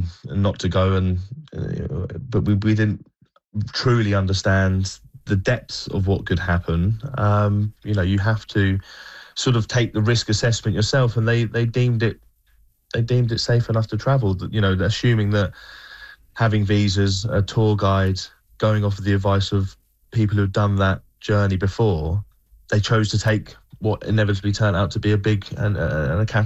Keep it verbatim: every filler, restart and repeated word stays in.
not to go, and uh, but we, we didn't truly understand the depths of what could happen. Um, you know, you have to sort of take the risk assessment yourself, and they, they deemed it they deemed it safe enough to travel. You know, assuming that having visas, a tour guide, going off of the advice of people who've done that journey before, they chose to take what inevitably turned out to be a big and, uh, and a